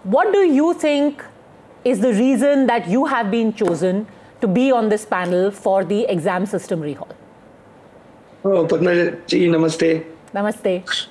What do you think is the reason that you have been chosen to be on this panel for the exam system rehaul? Oh, Padma ji, namaste. Namaste.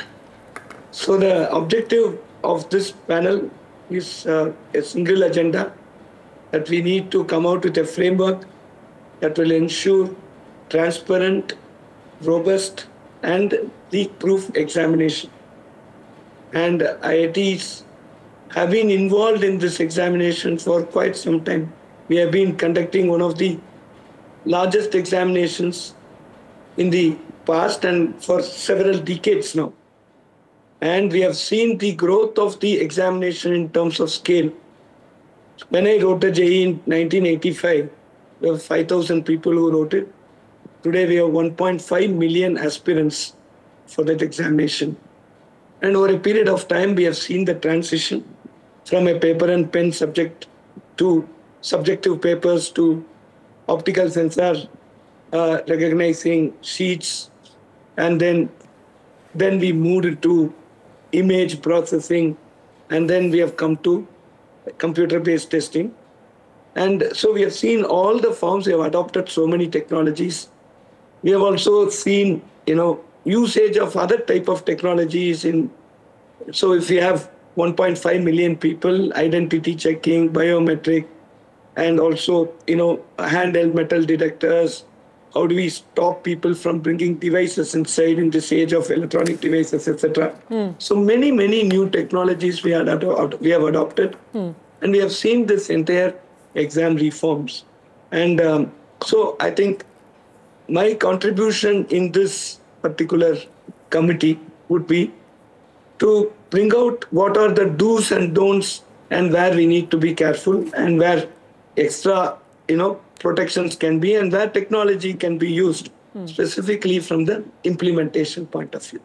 So the objective of this panel is a single agenda, that we need to come out with a framework that will ensure transparent, robust and leak-proof examination. And IITs have been involved in this examination for quite some time. We have been conducting one of the largest examinations in the past and for several decades now. And we have seen the growth of the examination in terms of scale. When I wrote a JEE in 1985, there were 5,000 people who wrote it. Today we have 1.5 million aspirants for that examination. And over a period of time, we have seen the transition from a paper and pen subject to subjective papers to optical sensor recognizing sheets, and then we moved to image processing, and then we have come to computer-based testing. And so we have seen all the forms. We have adopted so many technologies. We have also seen, usage of other type of technologies. So if we have 1.5 million people, identity checking, biometric, and also, handheld metal detectors. How do we stop people from bringing devices inside in this age of electronic devices, etc.? So many new technologies we have adopted, and we have seen this entire exam reforms. And so I think my contribution in this particular committee would be to bring out what are the do's and don'ts and where we need to be careful and where extra, protections can be and where technology can be used specifically from the implementation point of view.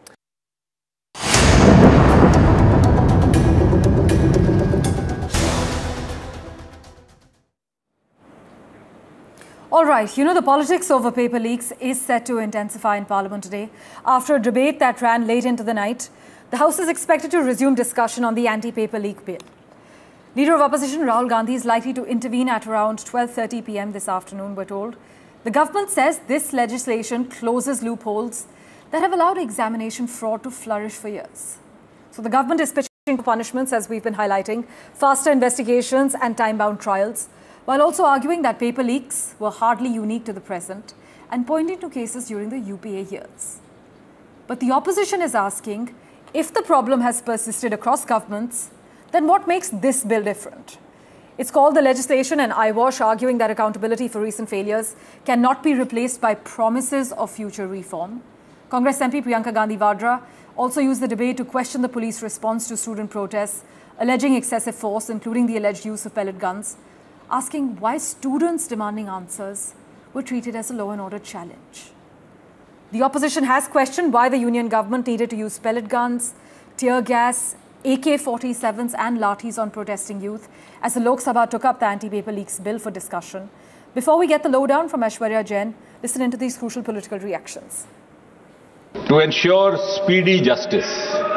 All right, the politics over paper leaks is set to intensify in Parliament today. After a debate that ran late into the night, the House is expected to resume discussion on the anti-paper leak bill. Leader of Opposition Rahul Gandhi is likely to intervene at around 12:30 p.m. this afternoon, we're told. The government says this legislation closes loopholes that have allowed examination fraud to flourish for years. So the government is pitching for punishments, as we've been highlighting, faster investigations and time-bound trials, while also arguing that paper leaks were hardly unique to the present and pointing to cases during the UPA years. But the opposition is asking, if the problem has persisted across governments, then what makes this bill different? It's called the legislation and eyewash, arguing that accountability for recent failures cannot be replaced by promises of future reform. Congress MP Priyanka Gandhi Vadra also used the debate to question the police response to student protests, alleging excessive force, including the alleged use of pellet guns, asking why students demanding answers were treated as a law and order challenge. The opposition has questioned why the union government needed to use pellet guns, tear gas, AK-47s and lathis on protesting youth as the Lok Sabha took up the anti-paper leaks bill for discussion. Before we get the lowdown from Aishwarya Jain, listen into these crucial political reactions. To ensure speedy justice,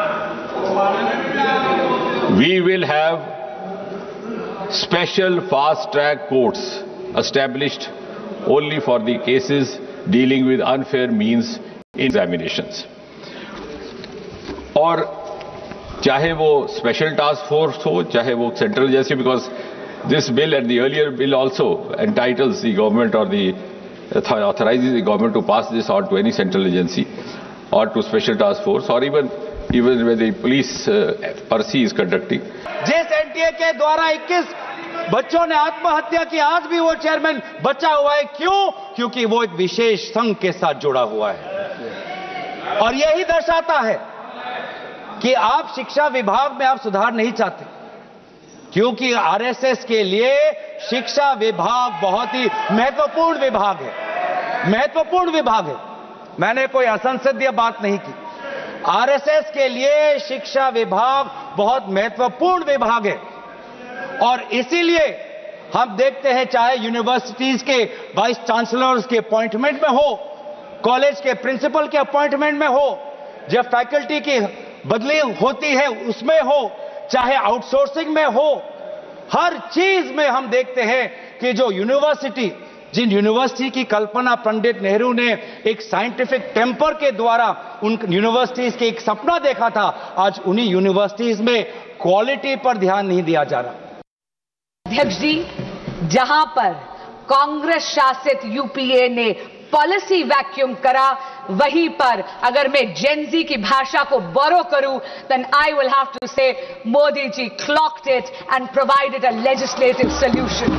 we will have special fast-track courts established only for the cases dealing with unfair means in examinations. और चाहे वो special task force हो, चाहे वो central जैसी, because this bill and the earlier bill also entitles the government or authorizes the government to pass this on to any central agency or to special task force or even when the police per se is conducting. जिस NTA के द्वारा 21 बच्चों ने आत्महत्या की, आज भी वो चेयरमैन बचा हुआ है। क्यों? क्योंकि वो एक विशेष संघ के साथ जुड़ा हुआ है। और यही दर्शाता है कि आप शिक्षा विभाग में आप सुधार नहीं चाहते, क्योंकि आरएसएस के लिए शिक्षा विभाग बहुत ही महत्वपूर्ण विभाग है। महत्वपूर्ण विभाग है। मैंने कोई असंसदीय बात नहीं की। आरएसएस के लिए शिक्षा विभाग बहुत महत्वपूर्ण विभाग है और इसीलिए हम देखते हैं, चाहे यूनिवर्सिटीज के वाइस चांसलर्स के अपॉइंटमेंट में हो, कॉलेज के प्रिंसिपल के अपॉइंटमेंट में हो, जब फैकल्टी की बदली होती है उसमें हो, चाहे आउटसोर्सिंग में हो, हर चीज में हम देखते हैं कि जो जिन यूनिवर्सिटी की कल्पना पंडित नेहरू ने एक साइंटिफिक टेम्पर के द्वारा उन यूनिवर्सिटीज के एक सपना देखा था, आज उन्हीं यूनिवर्सिटीज में क्वालिटी पर ध्यान नहीं दिया जा रहा। अध्यक्ष जी, जहां पर कांग्रेस शासित यूपीए ने पॉलिसी वैक्यूम करा, वहीं पर अगर मैं जेनजी की भाषा को बोरो करूं, then I will have to say Modi ji clocked it and provided a legislative solution.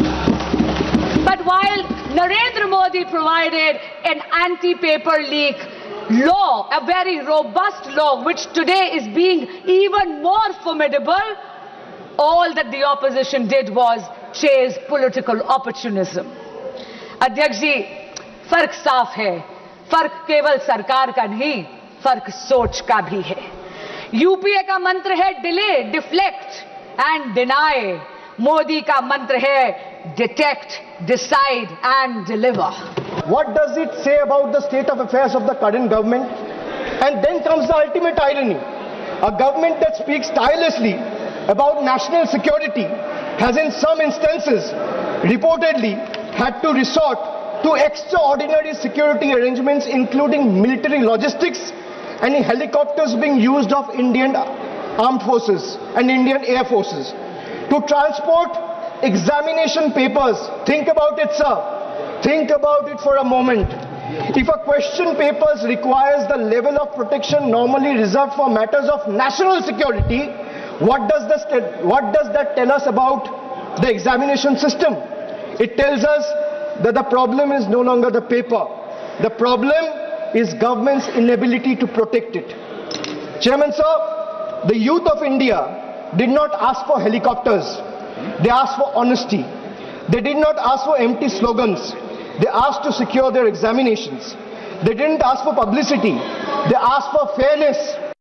But while Narendra Modi provided an anti-paper leak law, a very robust law, which today is being even more formidable, all that the opposition did was chase political opportunism. अध्यक्ष जी, फर्क साफ है, फर्क केवल सरकार का नहीं, फर्क सोच का भी है। यूपीए का मंत्र है delay, deflect and deny. Modi का मंत्र है detect, decide and deliver. What does it say about the state of affairs of the current government? And then comes the ultimate irony. A government that speaks tirelessly about national security has in some instances reportedly had to resort to extraordinary security arrangements, including military logistics and helicopters being used of Indian armed forces and Indian air forces to transport examination papers. Think about it, sir. Think about it for a moment. If a question papers requires the level of protection normally reserved for matters of national security, what does that tell us about the examination system? It tells us that the problem is no longer the paper. The problem is government's inability to protect it. Chairman sir, the youth of India did not ask for helicopters. They asked for honesty. They did not ask for empty slogans. They asked to secure their examinations. They didn't ask for publicity. They asked for fairness.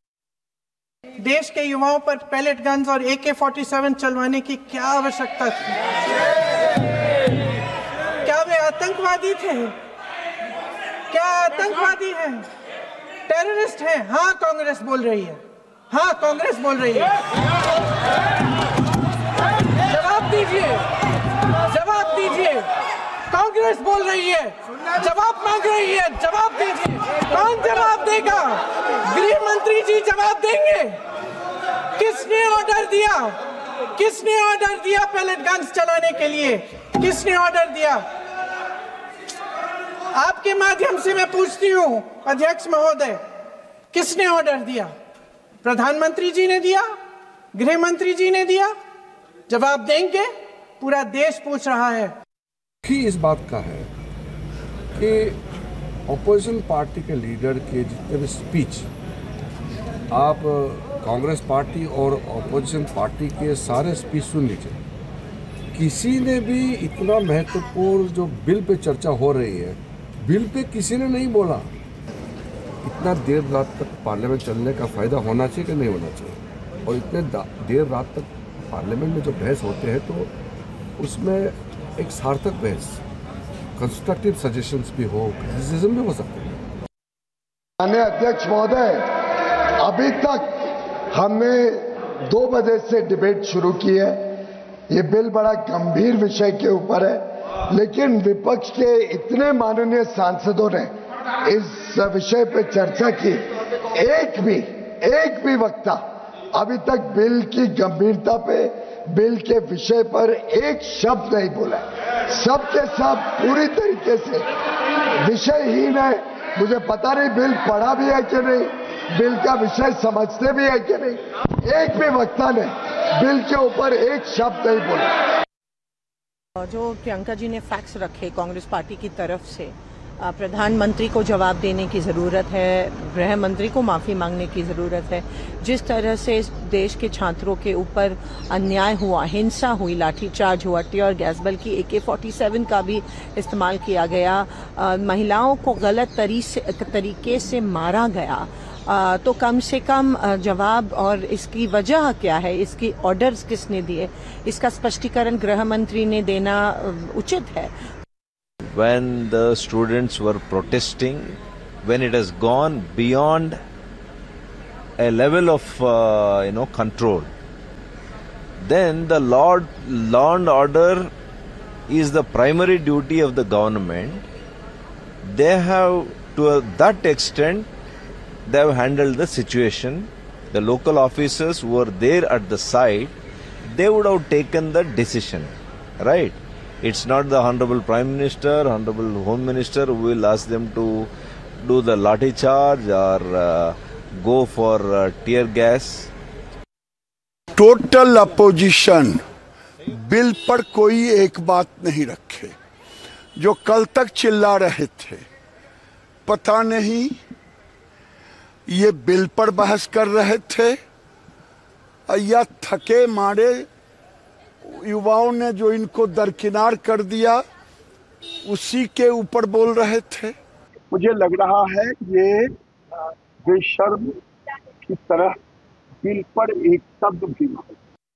देश के युवाओं पर palette guns और AK-47 चलवाने की क्या आवश्यकता थी? क्या वे आतंकवादी थे? क्या आतंकवादी हैं? टेररिस्ट हैं? हाँ, कांग्रेस बोल रही है। हाँ, कांग्रेस बोल रही है। जवाब दीजिए, जवाब दीजिए। कांग्रेस बोल रही है, जवाब मांग रही है, जवाब दीजिए। कौन जवाब देगा? गृह मंत्री जी जवाब देंगे। किसने ऑर्डर दिया? किसने ऑर्डर दिया पैलेट गन्स चलाने के लिए? किसने ऑर्डर दिया? आपके माध्यम से मैं पूछती हूँ अध्यक्ष महोदय, किसने ऑर्डर दिया? प्रधानमंत्री जी ने दिया? गृह मंत्री जी ने दिया? जवाब देंगे? पूरा देश पूछ रहा है। इस बात का है कि ऑपोजिशन पार्टी के लीडर के जितने भी स्पीच आप कांग्रेस पार्टी और ऑपोजिशन पार्टी के सारे स्पीच सुन लीजिए, किसी ने भी इतना महत्वपूर्ण जो बिल पे चर्चा हो रही है, बिल पे किसी ने नहीं बोला। इतना देर रात तक पार्लियामेंट चलने का फ़ायदा होना चाहिए कि नहीं होना चाहिए? और इतने देर रात तक पार्लियामेंट में जो बहस होते हैं तो उसमें एक सार्थक बहस, कंस्ट्रक्टिव सजेशंस भी हो, क्रिटिसिज्म भी हो सकते हैं। माननीय अध्यक्ष महोदय, अभी तक हमने 2 बजे से डिबेट शुरू की है। ये बिल बड़ा गंभीर विषय के ऊपर है, लेकिन विपक्ष के इतने माननीय सांसदों ने इस विषय पे चर्चा की, एक भी वक्ता अभी तक बिल की गंभीरता पे, बिल के विषय पर एक शब्द नहीं बोला। सब के सब पूरी तरीके से विषयहीन है। मुझे पता नहीं बिल पढ़ा भी है कि नहीं, बिल का विषय समझते भी है कि नहीं। एक भी वक्ता ने बिल के ऊपर एक शब्द नहीं बोला। जो प्रियंका जी ने फैक्ट्स रखे कांग्रेस पार्टी की तरफ से, प्रधानमंत्री को जवाब देने की ज़रूरत है, गृह मंत्री को माफ़ी मांगने की ज़रूरत है। जिस तरह से देश के छात्रों के ऊपर अन्याय हुआ, हिंसा हुई, लाठीचार्ज हुआ, टियर गैस, बल्कि AK-47 का भी इस्तेमाल किया गया, महिलाओं को गलत तरीके से मारा गया, तो कम से कम जवाब और इसकी वजह क्या है, इसकी ऑर्डर्स किसने दिए, इसका स्पष्टीकरण गृह मंत्री ने देना उचित है। When the students were protesting, when it has gone beyond a level of control, then the law and order is the primary duty of the government. They have, to that extent, they have handled the situation. The local officers who were there at the site, they would have taken the decision, right? It's not the Honorable Prime Minister, Honorable Home Minister who will ask them to do the lathi charge or go for tear gas. Total opposition bill पर कोई एक बात नहीं रखे। जो कल तक चिल्ला रहे थे, पता नहीं ये बिल पर बहस कर रहे थे या थके मारे युवाओं ने जो इनको दरकिनार कर दिया उसी के ऊपर बोल रहे थे। मुझे लग रहा है ये बेशर्म की तरह बिल पर एक शब्द भी नहीं।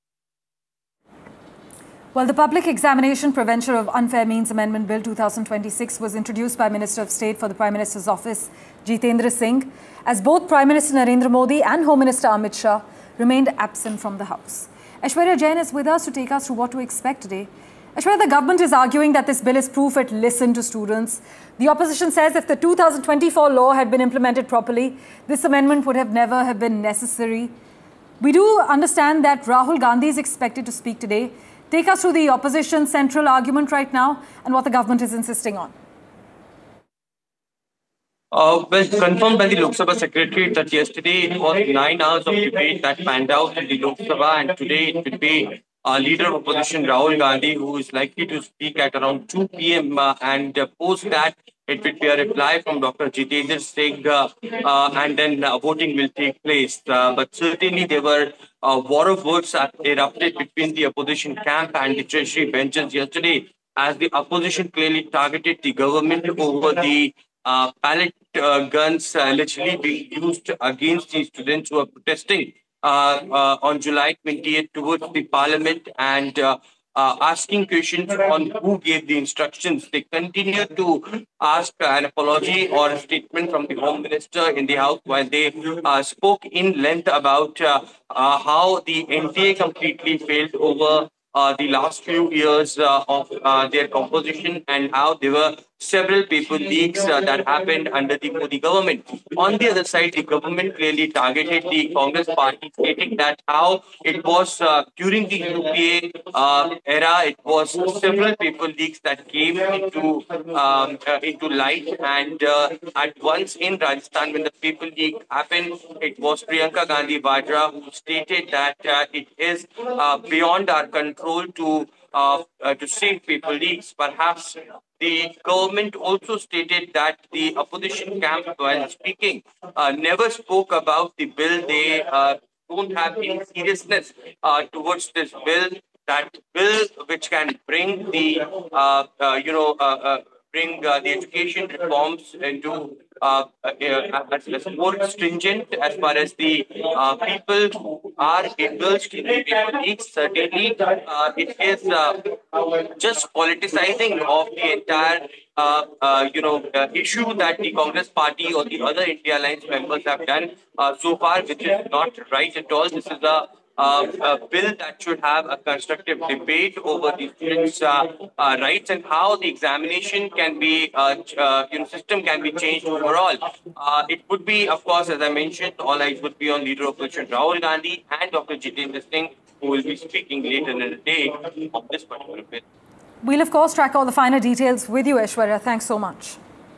Well, the Public Examination Prevention of Unfair Means Amendment Bill 2026 was introduced by Minister of State for the Prime Minister's Office, Jitendra Singh, as both Prime Minister Narendra Modi and Home Minister Amit Shah remained absent from the House. Aishwarya Jain is with us to take us through what to expect today. Aishwarya, the government is arguing that this bill is proof it listened to students. The opposition says if the 2024 law had been implemented properly, this amendment would have never have been necessary. We do understand that Rahul Gandhi is expected to speak today. Take us through the opposition's central argument right now and what the government is insisting on. Well, confirmed by the Lok Sabha Secretary that yesterday it was 9 hours of debate that panned out in the Lok Sabha, and today it will be Leader of Opposition Rahul Gandhi who is likely to speak at around 2 p.m. And post that it will be a reply from Dr. Jitendra Singh and then voting will take place. But certainly there were war of words erupted between the opposition camp and the Treasury benches yesterday, as the opposition clearly targeted the government over the pellet guns allegedly being used against the students who are protesting on July 28th towards the parliament, and asking questions on who gave the instructions. They continue to ask an apology or a statement from the Home Minister in the House while they spoke in length about how the NTA completely failed over the last few years of their composition, and how there were several paper leaks that happened under the Modi government. On the other side, the government clearly targeted the Congress party, stating that how it was during the UPA era, it was several paper leaks that came into light, and at once in Rajasthan, when the paper leak happened, it was Priyanka Gandhi Vadra who stated that it is beyond our control to save paper leaks. Perhaps the government also stated that the opposition camp, while speaking, never spoke about the bill. They don't have any seriousness towards this bill. That bill which can bring the the education reforms into as more stringent as far as the people who are indulged in the paper leaks. Certainly, it is just politicizing of the entire issue that the Congress party or the other India Alliance members have done so far, which is not right at all. This is a bill that should have a constructive debate over the students' rights and how the examination can be, system can be changed overall. It would be, of course, as I mentioned, all eyes would be on Leader of Opposition Rahul Gandhi and Dr. Jitendra Singh, who will be speaking later in the day on this particular bill. We'll, of course, track all the finer details with you, Aishwarya. Thanks so much.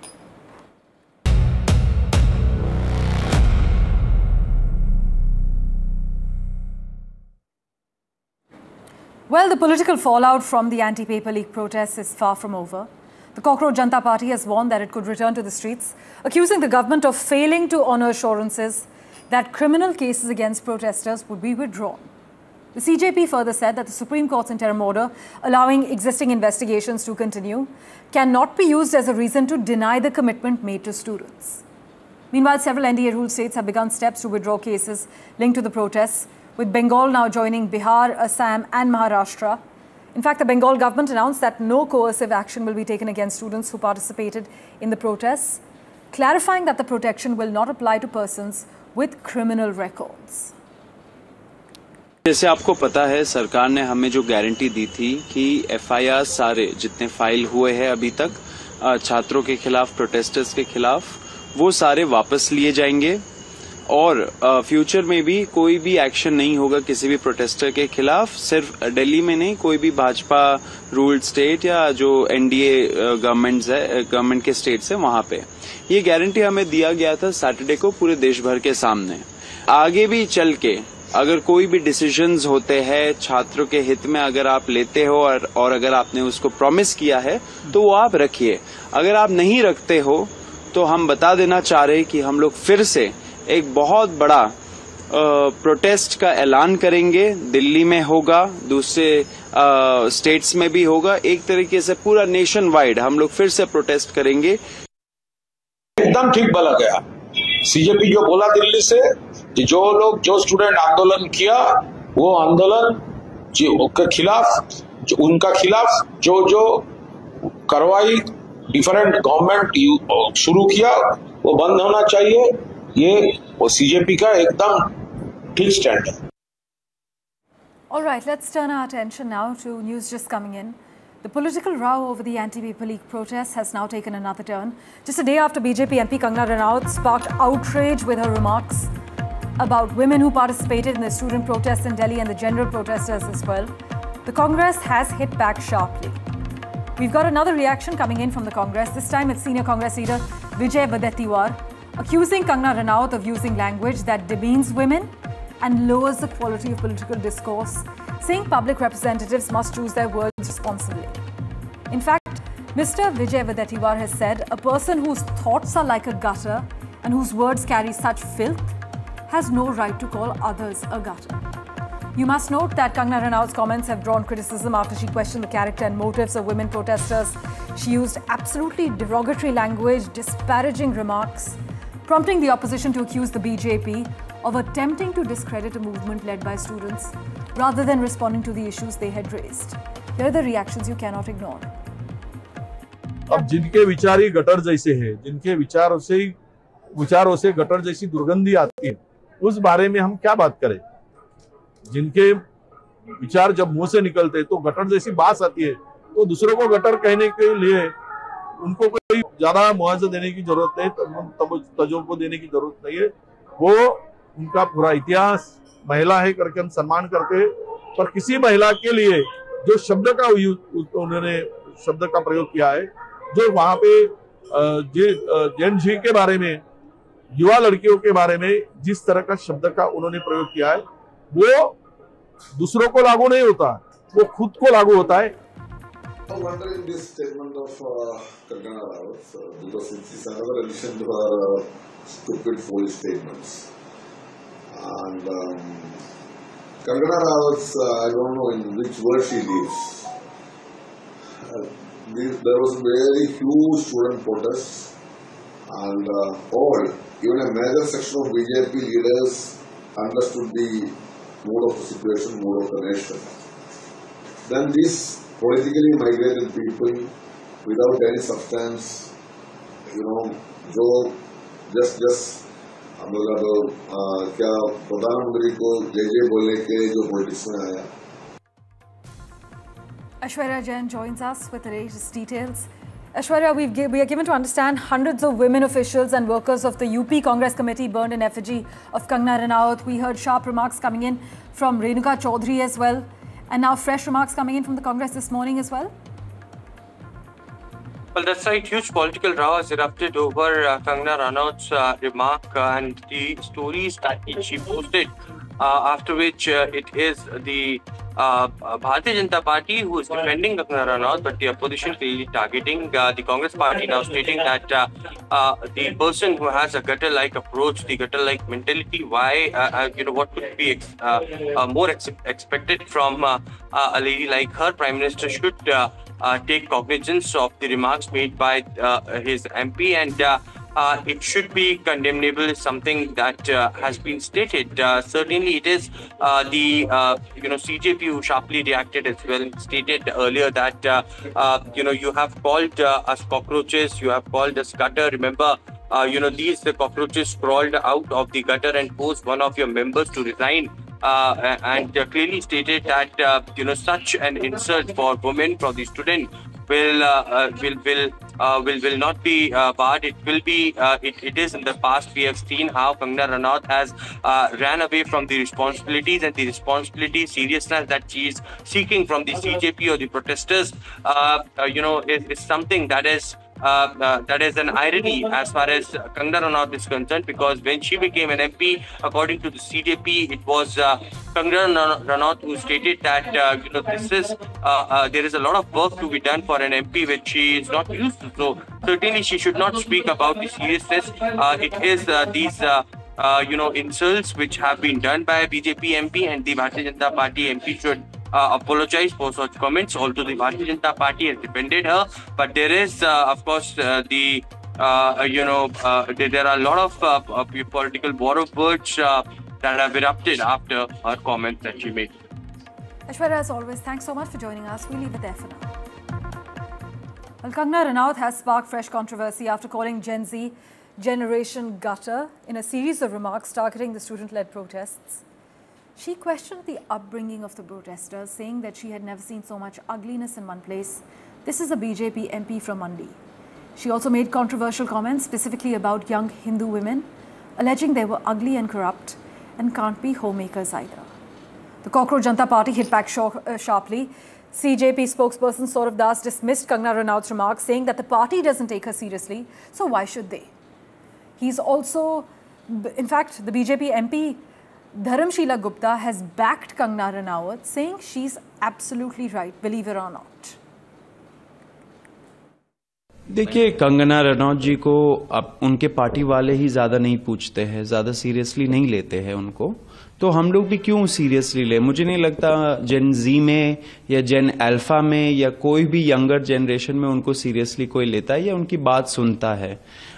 Well, the political fallout from the anti-paper leak protests is far from over. The Cockroach Janata Party has warned that it could return to the streets, accusing the government of failing to honour assurances that criminal cases against protesters would be withdrawn. The CJP further said that the Supreme Court's interim order allowing existing investigations to continue cannot be used as a reason to deny the commitment made to students. Meanwhile, several NDA-ruled states have begun steps to withdraw cases linked to the protests, with Bengal now joining Bihar, Assam and Maharashtra. In fact, the Bengal government announced that no coercive action will be taken against students who participated in the protests, clarifying that the protection will not apply to persons with criminal records. जैसे आपको पता है, सरकार ने हमें जो guarantee दी थी कि FIR सारे जितने फाइल हुए हैं अभी तक छात्रों के खिलाफ, प्रोटेस्टर्स के खिलाफ, वो सारे वापस लिए जाएंगे और फ्यूचर में भी कोई भी एक्शन नहीं होगा किसी भी प्रोटेस्टर के खिलाफ। सिर्फ दिल्ली में नहीं, कोई भी भाजपा रूल्ड स्टेट या जो NDA गवर्नमेंट के स्टेट्स है वहां पे ये गारंटी हमें दिया गया था सैटरडे को पूरे देश भर के सामने। आगे भी चल के अगर कोई भी डिसीजंस होते हैं छात्रों के हित में, अगर आप लेते हो और अगर आपने उसको प्रॉमिस किया है तो वो आप रखिए। अगर आप नहीं रखते हो तो हम बता देना चाह रहे हैं कि हम लोग फिर से एक बहुत बड़ा प्रोटेस्ट का ऐलान करेंगे। दिल्ली में होगा, दूसरे स्टेट्स में भी होगा, एक तरीके से पूरा नेशन वाइड हम लोग फिर से प्रोटेस्ट करेंगे। एकदम ठीक बोला गया। CJP जो बोला दिल्ली से कि जो स्टूडेंट आंदोलन किया वो आंदोलन के खिलाफ, उनका खिलाफ जो कार्रवाई डिफरेंट गवर्नमेंट शुरू किया वो बंद होना चाहिए। ये CJP का एकदम ठीक स्टैंड है। All right, let's turn our attention now to news just coming in. The political row over the anti-paper leak protests has now taken another turn. Just a day after BJP MP Kangana Ranaut sparked outrage with her remarks about women who participated in the student protests in Delhi and the general protesters as well, the Congress has hit back sharply. We've got another reaction coming in from the Congress. This time it's senior Congress leader Vijay Wadetiwar accusing Kangana Ranaut of using language that demeans women and lowers the quality of political discourse, saying public representatives must choose their words responsibly. In fact, Mr. Vijay Wadetiwar has said a person whose thoughts are like a gutter and whose words carry such filth has no right to call others a gutter. You must note that Kangana Ranaut's comments have drawn criticism after she questioned the character and motives of women protesters. She used absolutely derogatory language, disparaging remarks, prompting the opposition to accuse the BJP of attempting to discredit a movement led by students rather than responding to the issues they had raised. Here are the reactions you cannot ignore. अब जिनके विचार ही gutter जैसे हैं, जिनके विचारों से gutter जैसी दुर्गंधी आती है, उस बारे में हम क्या बात करें। जिनके विचार जब मुंह से निकलते तो गटर जैसी बात आती है, तो दूसरों को गटर कहने के लिए उनको कोई ज्यादा मुआवजा देने की जरूरत नहीं, तजुर्बा देने की जरूरत नहीं है। वो उनका पूरा इतिहास, महिला है करके हम सम्मान करते, पर किसी महिला के लिए जो शब्द का उन्होंने शब्द का प्रयोग किया है, जो वहां पे जेन जी के बारे में, युवा लड़कियों के बारे में जिस तरह का शब्द का उन्होंने प्रयोग किया है, वो दूसरों को लागू नहीं होता, वो खुद को लागू होता है। I'm wondering this statement of Kangana Ranaut because it's another addition to her stupid, foolish statements. And Kangana Ranaut, I don't know in which world she lives. There was a very huge student protest, and even a major section of BJP leaders understood the mood of the situation, mood of the nation. Then these politically migrated people without any substance, जो just मतलब क्या प्रधानमंत्री को जय बोलने के जो politics में आया। Aishwarya Jain joins us with the latest details. Aishwarya, we are given to understand hundreds of women officials and workers of the UP Congress committee burned in effigy of Kangana Ranaut. We heard sharp remarks coming in from Renuka Chaudhary as well. And now fresh remarks coming in from the Congress this morning as well. Well, that's right. Huge political row has erupted over Kangana Ranaut's remark and the stories that she posted. After which it is the Bharatiya Janata Party who is defending Kangana Ranaut, but the opposition clearly targeting the Congress Party, now stating that the person who has a gutter-like approach, the gutter-like mentality, why, what could be more expected from a lady like her, Prime Minister should take cognizance of the remarks made by his MP, and it should be condemnable, is something that has been stated. Certainly it is the CJP who sharply reacted as well, stated earlier that you have called us cockroaches, you have called us gutter. Remember, the cockroaches crawled out of the gutter and forced one of your members to resign and clearly stated that such an insult for women, for the student, will not be barred. It will be. It is in the past. We have seen how Kangana Ranaut has ran away from the responsibilities and the responsibility seriousness that she is seeking from the CJP or the protesters. Is something that is an irony as far as Kangana Ranaut is concerned, because when she became an MP, according to the CJP, it was Kangana Ranaut who stated that there is a lot of work to be done for an MP which she is not used to. So certainly she should not speak about the seriousness. It is these insults which have been done by a BJP MP, and the Bharatiya Janata Party MP should apologize for such comments. Although the Bharatiya Janata Party has defended her, but there is, of course, there are a lot of political war of words that have erupted after her comments that she made. Aishwarya, as always, thanks so much for joining us. We leave it there for now. Well, Kangana Ranaut has sparked fresh controversy after calling Gen Z Generation Gutter in a series of remarks targeting the student-led protests. She questioned the upbringing of the protesters, saying that she had never seen so much ugliness in one place. This is a BJP MP from Mandi. She also made controversial comments specifically about young Hindu women, alleging they were ugly and corrupt and can't be homemakers either. The Cockroach Janata Party hit back sharply. CJP spokesperson Saurav Das dismissed Kangana Ranaut's remarks, saying that the party doesn't take her seriously, so why should they? He's also, in fact, the BJP MP Dharamshila Gupta has backed Kangana Ranaut, saying she's absolutely right, believe it or not. देखिए, कंगना रनौत जी को अब उनके party वाले ही ज्यादा नहीं पूछते हैं, ज्यादा सीरियसली नहीं लेते हैं उनको, तो हम लोग भी क्यों सीरियसली ले? मुझे नहीं लगता जेन जी में या जेन अल्फा में या कोई भी यंगर जनरेशन में उनको सीरियसली कोई लेता है या उनकी बात सुनता है।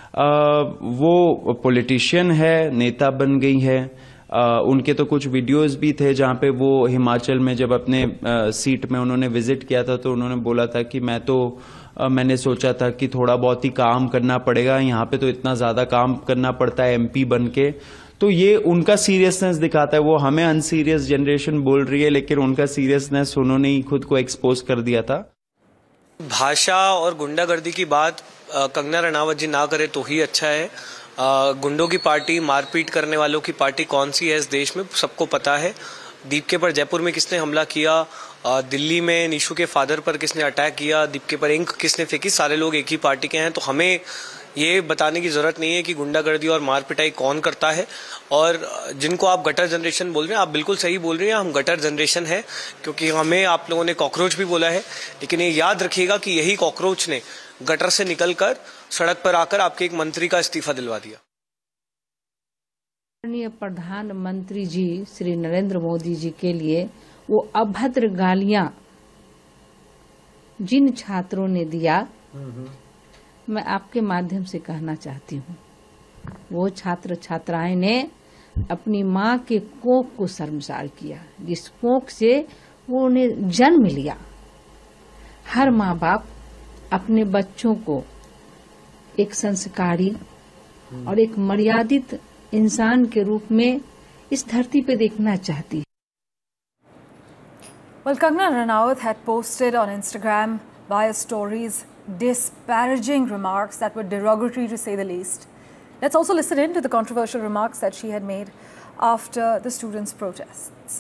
वो पॉलिटिशियन है, नेता बन गई है। उनके तो कुछ वीडियोस भी थे जहां पे वो हिमाचल में जब अपने सीट में उन्होंने विजिट किया था तो उन्होंने बोला था कि मैंने सोचा था कि थोड़ा बहुत ही काम करना पड़ेगा, यहाँ पे तो इतना ज्यादा काम करना पड़ता है एमपी बन के। तो ये उनका सीरियसनेस दिखाता है। वो हमें अनसीरियस जनरेशन बोल रही है, लेकिन उनका सीरियसनेस उन्होंने ही खुद को एक्सपोज कर दिया था। भाषा और गुंडागर्दी की बात कंगना रनावत जी ना करे तो ही अच्छा है। गुंडों की पार्टी, मारपीट करने वालों की पार्टी कौन सी है इस देश में सबको पता है। दीपके पर जयपुर में किसने हमला किया, दिल्ली में निशु के फादर पर किसने अटैक किया, दीपके पर इंक किसने फेंकी, सारे लोग एक ही पार्टी के हैं। तो हमें ये बताने की जरूरत नहीं है कि गुंडागर्दी और मारपिटाई कौन करता है। और जिनको आप गटर जनरेशन बोल रहे हैं, आप बिल्कुल सही बोल रहे हैं, हम गटर जनरेशन है, क्योंकि हमें आप लोगों ने कॉकरोच भी बोला है, लेकिन ये याद रखिएगा कि यही कॉकरोच ने गटर से निकलकर सड़क पर आकर आपके एक मंत्री का इस्तीफा दिलवा दिया। माननीय प्रधानमंत्री जी श्री नरेंद्र मोदी जी के लिए वो अभद्र गालियां जिन छात्रों ने दिया, मैं आपके माध्यम से कहना चाहती हूँ, वो छात्र छात्राएं ने अपनी माँ के कोख को शर्मसार किया, जिस कोख से वो उन्हें जन्म लिया। हर माँ बाप अपने बच्चों को एक संस्कारी और एक मर्यादित इंसान के रूप में इस धरती पे देखना चाहती है। Well, Kangana Ranaut had posted on Instagram via stories disparaging remarks that were derogatory to say the least. Let's also listen in to the controversial remarks that she had made after the students' protests.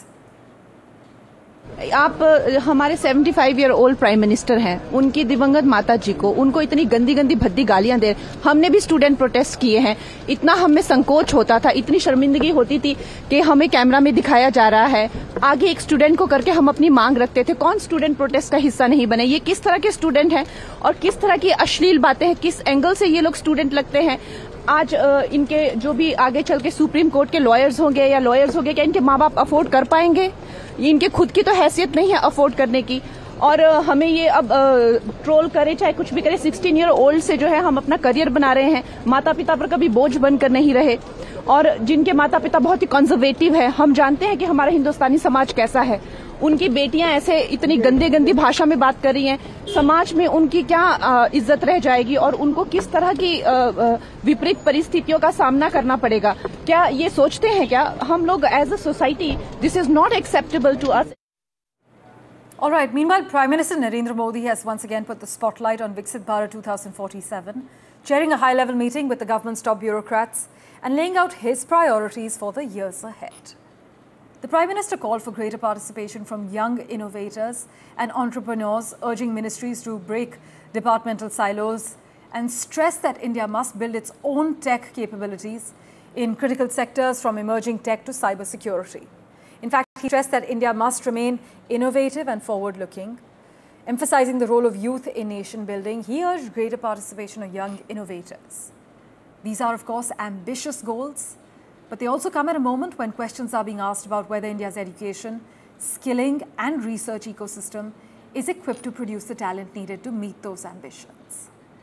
आप हमारे 75 year old prime minister हैं, उनकी दिवंगत माता जी को उनको इतनी गंदी गंदी भद्दी गालियां दे। हमने भी स्टूडेंट प्रोटेस्ट किए हैं, इतना हमें संकोच होता था, इतनी शर्मिंदगी होती थी कि हमें कैमरा में दिखाया जा रहा है, आगे एक स्टूडेंट को करके हम अपनी मांग रखते थे। कौन स्टूडेंट प्रोटेस्ट का हिस्सा नहीं बने? ये किस तरह के स्टूडेंट हैं और किस तरह की अश्लील बातें हैं, किस एंगल से ये लोग स्टूडेंट लगते हैं। आज इनके जो भी आगे चल के सुप्रीम कोर्ट के लॉयर्स होंगे या लॉयर्स होंगे, क्या इनके माँ बाप अफोर्ड कर पाएंगे? इनके खुद की तो हैसियत नहीं है अफोर्ड करने की। और हमें ये अब ट्रोल करे चाहे कुछ भी करे, 16 ईयर ओल्ड से जो है हम अपना करियर बना रहे हैं, माता पिता पर कभी बोझ बनकर नहीं रहे। और जिनके माता पिता बहुत ही कंजर्वेटिव है, हम जानते हैं कि हमारा हिंदुस्तानी समाज कैसा है, उनकी बेटियां ऐसे इतनी गंदी गंदी भाषा में बात कर रही हैं, समाज में उनकी क्या इज्जत रह जाएगी और उनको किस तरह की विपरीत परिस्थितियों का सामना करना पड़ेगा? क्या ये सोचते हैं क्या हम लोग as a society? This is not acceptable to us. All right. Meanwhile, Prime Minister Narendra Modi has once again put the spotlight on Viksit Bharat 2047, chairing a high-level meeting with the government's top bureaucrats and laying out his priorities for the years ahead. The Prime Minister called for greater participation from young innovators and entrepreneurs, urging ministries to break departmental silos and stress that India must build its own tech capabilities in critical sectors from emerging tech to cybersecurity. In fact, he stressed that India must remain innovative and forward-looking. Emphasizing the role of youth in nation building, he urged greater participation of young innovators. These are, of course, ambitious goals, but they also come at a moment when questions are being asked about whether India's education, skilling and research ecosystem is equipped to produce the talent needed to meet those ambitions.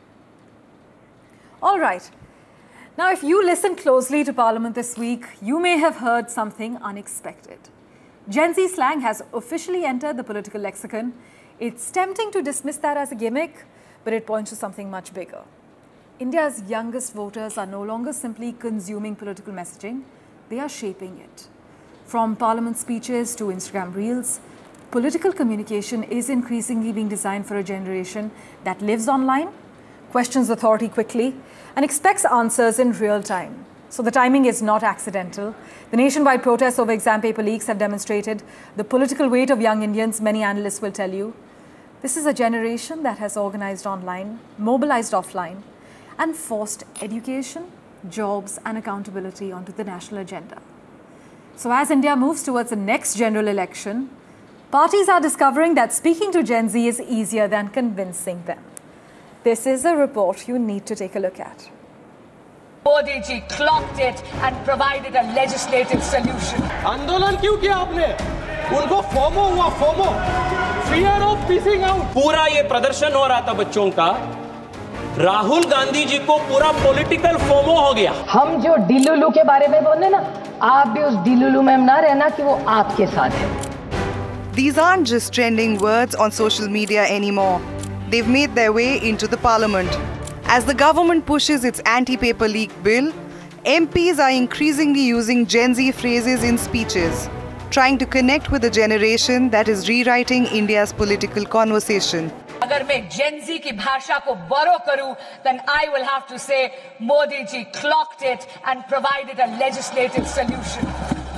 All right. Now, if you listen closely to Parliament this week, you may have heard something unexpected. Gen Z slang has officially entered the political lexicon. It's tempting to dismiss that as a gimmick, but it points to something much bigger. India's youngest voters are no longer simply consuming political messaging, they are shaping it. From Parliament speeches to Instagram reels, political communication is increasingly being designed for a generation that lives online, questions authority quickly, and expects answers in real time. So the timing is not accidental. The nationwide protests over exam paper leaks have demonstrated the political weight of young Indians, many analysts will tell you. This is a generation that has organized online, mobilized offline, and forced education, jobs, and accountability onto the national agenda. So as India moves towards the next general election, parties are discovering that speaking to Gen Z is easier than convincing them. This is a report you need to take a look at. Modi ji clocked it and provided a legislative solution. आंदोलन क्यों किया आपने? उनको FOMO हुआ, FOMO, fear of missing out. पूरा ये प्रदर्शन हो रहा था बच्चों का, राहुल गांधी जी को पूरा पॉलिटिकल फोमो हो गया. हम जो डिलुलू के बारे में बोले ना, आप भी उस डिलुलू में ना रहना कि वो आपके साथ है. These aren't just trending words on social media anymore. They've made their way into the parliament. As the government pushes its anti-paper leak bill, MPs are increasingly using Gen Z phrases in speeches, trying to connect with a generation that is rewriting India's political conversation. अगर मैं Gen Z की भाषा को borrow करूं, then I will have to say Modi ji clocked it and provided a legislative solution.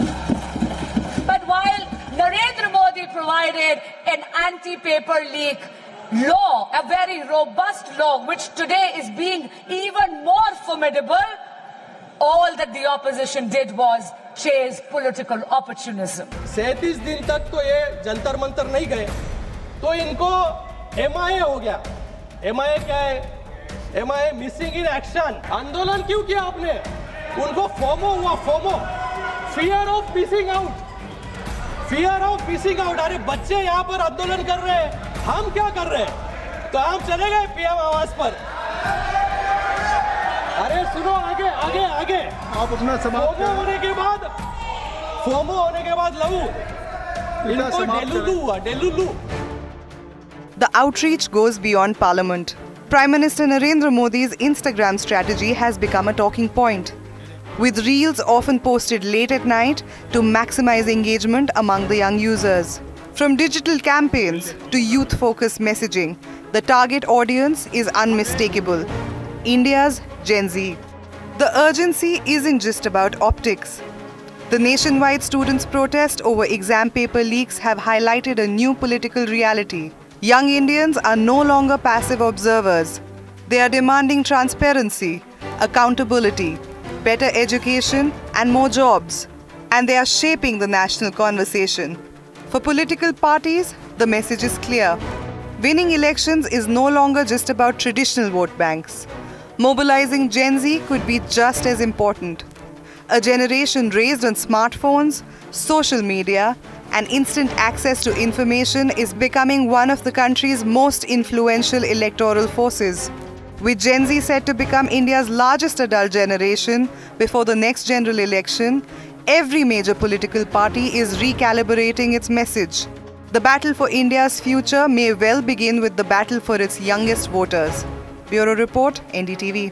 But while Narendra Modi provided an anti-paper leak law, a very robust law, which today is being even more formidable, all that the opposition did was chase political opportunism. 37 दिन तक तो ये जंतर मंतर नहीं गए, तो इनको MIA हो गया. MIA क्या है? MIA missing in action. आंदोलन क्यों किया आपने? उनको फोमो हुआ, FOMO, fear of missing out, fear of missing out. अरे बच्चे यहाँ पर आंदोलन कर रहे हैं, हम क्या कर रहे हैं? तो हम चले गए पीएम आवास पर. अरे सुनो, आगे आगे आगे. आप अपना समाप्त फोमो होने के बाद लहू, इनको डेलुलू हुआ, डेलुलू. The outreach goes beyond Parliament. Prime Minister Narendra Modi's Instagram strategy has become a talking point, with reels often posted late at night to maximize engagement among the young users. From digital campaigns to youth-focused messaging, the target audience is unmistakable: India's Gen Z. The urgency isn't just about optics. The nationwide students' protest over exam paper leaks have highlighted a new political reality. Young Indians are no longer passive observers. They are demanding transparency, accountability, better education, and more jobs. And they are shaping the national conversation. For political parties, the message is clear. Winning elections is no longer just about traditional vote banks. Mobilizing Gen Z could be just as important. A generation raised on smartphones, social media, and instant access to information is becoming one of the country's most influential electoral forces. With Gen Z set to become India's largest adult generation before the next general election, every major political party is recalibrating its message. The battle for India's future may well begin with the battle for its youngest voters. Bureau Report, NDTV.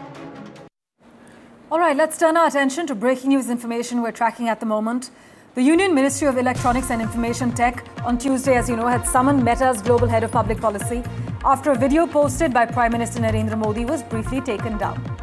All right, let's turn our attention to breaking news information we're tracking at the moment. The Union Ministry of Electronics and Information Tech on Tuesday, as you know, had summoned Meta's global head of public policy after a video posted by Prime Minister Narendra Modi was briefly taken down.